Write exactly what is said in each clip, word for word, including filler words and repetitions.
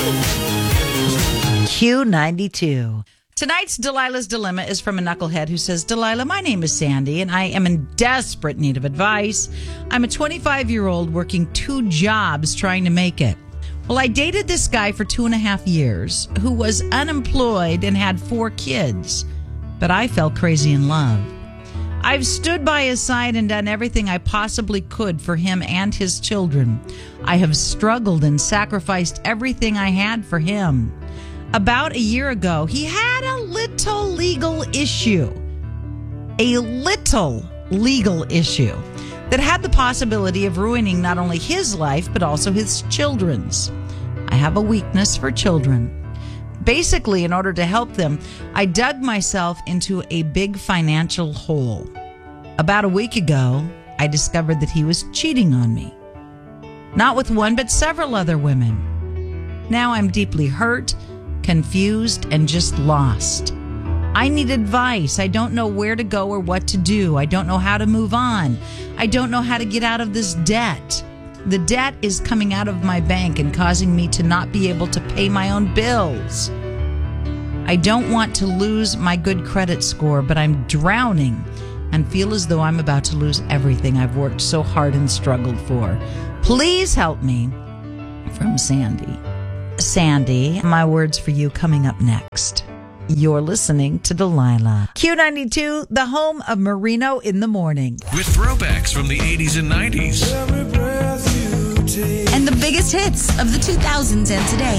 Q ninety-two. Tonight's Delilah's Dilemma is from a knucklehead who says, Delilah, my name is Sandy, and I am in desperate need of advice. I'm a twenty-five-year-old working two jobs trying to make it. Well, I dated this guy for two and a half years who was unemployed and had four kids, but I fell crazy in love. I've stood by his side and done everything I possibly could for him and his children. I have struggled and sacrificed everything I had for him. About a year ago, he had a little legal issue. A little legal issue that had the possibility of ruining not only his life, but also his children's. I have a weakness for children. Basically, in order to help them, I dug myself into a big financial hole. About a week ago, I discovered that he was cheating on me. Not with one, but several other women. Now I'm deeply hurt, confused, and just lost. I need advice. I don't know where to go or what to do. I don't know how to move on. I don't know how to get out of this debt. The debt is coming out of my bank and causing me to not be able to pay my own bills. I don't want to lose my good credit score, but I'm drowning and feel as though I'm about to lose everything I've worked so hard and struggled for. Please help me. From Sandy. Sandy, my words for you coming up next. You're listening to Delilah. Q ninety-two, the home of Marino in the Morning. With throwbacks from the eighties and nineties. And the biggest hits of the two thousands and today.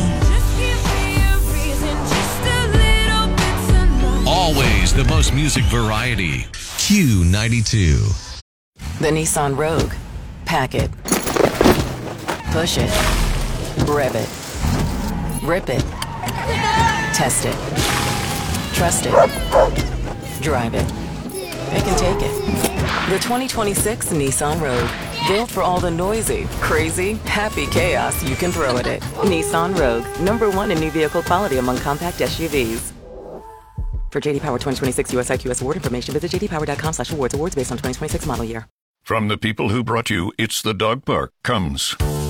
Always the most music variety. Q ninety-two. The Nissan Rogue. Pack it. Push it. Rev it. Rip it. Test it. Trust it. Drive it. It can take it. The twenty twenty-six Nissan Rogue. Built for all the noisy, crazy, happy chaos you can throw at it. Nissan Rogue. Number one in new vehicle quality among compact S U Vs. For J D Power twenty twenty-six U S I Q S award information, visit j d power dot com slash awards. Awards based on twenty twenty-six model year. From the people who brought you It's the Dog Park comes